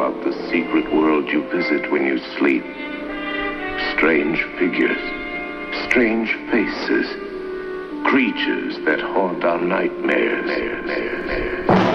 about the secret world you visit when you sleep. Strange figures, strange faces, creatures that haunt our nightmares.